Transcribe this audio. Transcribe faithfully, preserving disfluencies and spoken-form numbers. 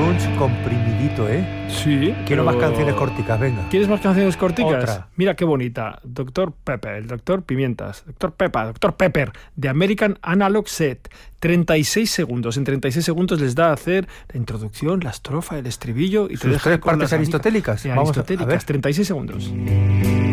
punch comprimidito, ¿eh? Sí. Quiero pero... más canciones corticas, venga. ¿Quieres más canciones corticas? Otra. Mira qué bonita. Doctor Pepper, el Doctor Pimientas. Doctor Pepper, Doctor Pepper, de American Analog Set. treinta y seis segundos. En treinta y seis segundos les da a hacer la introducción, la estrofa, el estribillo y te Sus deja tres con partes las aristotélicas. Sí, Vamos a- a aristotélicas, ver. treinta y seis segundos.